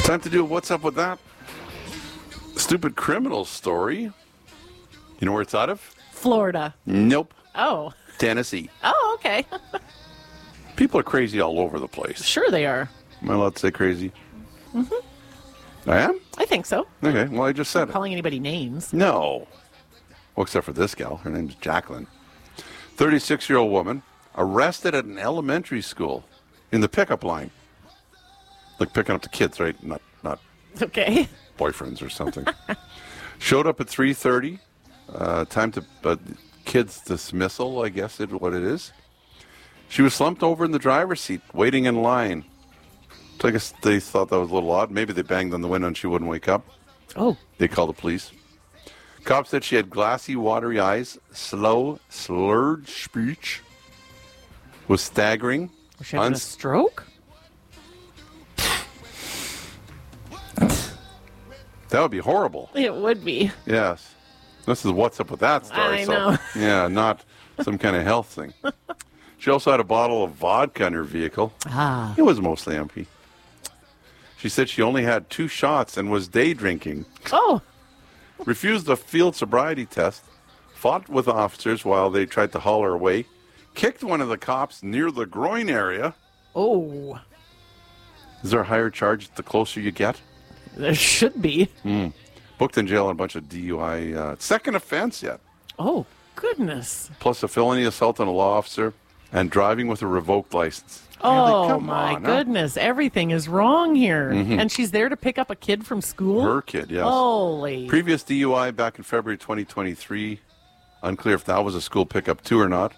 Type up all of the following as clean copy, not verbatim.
Time to do a What's Up With That? Stupid criminal story. You know where it's out of? Florida. Nope. Oh. Tennessee. Oh, okay. People are crazy all over the place. Sure they are. Am I allowed to say crazy? Mm-hmm. I am? I think so. Okay, well, I just said it. Calling anybody names. No. Well, except for this gal. Her name's Jacqueline. 36-year-old woman arrested at an elementary school in the pickup line. Like picking up the kids, right? Not Okay. boyfriends or something. Showed up at 3:30. Time to kids' dismissal, I guess is what it is. She was slumped over in the driver's seat, waiting in line. So I guess they thought that was a little odd. Maybe they banged on the window and she wouldn't wake up. Oh. They called the police. Cops said she had glassy, watery eyes, slow, slurred speech, was staggering. Was she having a stroke? That would be horrible. It would be. Yes. This is What's Up With That story. I know. Yeah, not some kind of health thing. She also had a bottle of vodka in her vehicle. Ah. It was mostly empty. She said she only had 2 shots and was day drinking. Oh. Refused a field sobriety test. Fought with officers while they tried to haul her away. Kicked one of the cops near the groin area. Oh. Is there a higher charge the closer you get? There should be. Booked in jail on a bunch of DUI. Second offense yet. Oh, goodness. Plus a felony assault on a law officer and driving with a revoked license. Oh, Really, come my on, huh? goodness. Everything is wrong here. And she's there to pick up a kid from school? Her kid, yes. Holy. Previous DUI back in February 2023. Unclear if that was a school pickup too or not.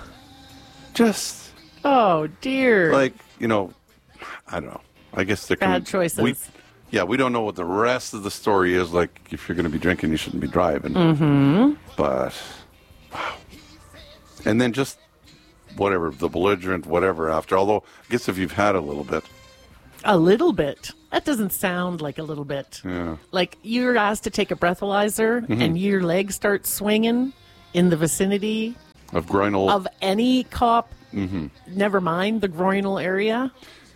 Just, Oh, dear. like, I don't know. I guess there Bad choices. We don't know what the rest of the story is. Like, if you're going to be drinking, you shouldn't be driving. Mm-hmm. But, wow. And then just whatever, the belligerent, whatever after. Although, I guess if you've had a little bit. A little bit. That doesn't sound like a little bit. Yeah. Like you're asked to take a breathalyzer and your legs start swinging in the vicinity Of groinal. of any cop, never mind the groinal area.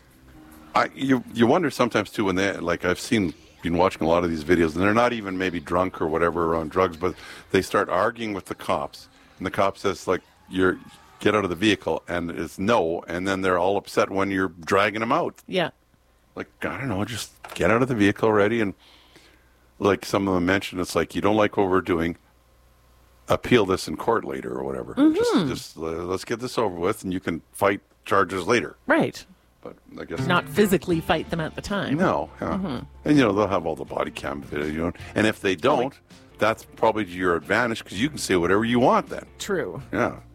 You wonder sometimes too when they, like, I've been watching a lot of these videos and they're not even maybe drunk or whatever or on drugs, but they start arguing with the cops and the cop says, like, get out of the vehicle, and it's no, and then they're all upset when you're dragging them out. Yeah. Like, I don't know, just get out of the vehicle already. And like some of them mentioned, it's like, you don't like what we're doing, appeal this in court later or whatever. Just let's get this over with and you can fight charges later. Right. But I guess Not physically fight them at the time. no. Yeah. And they'll have all the body cam video, and if they don't, that's probably to your advantage because you can say whatever you want then. True. Yeah.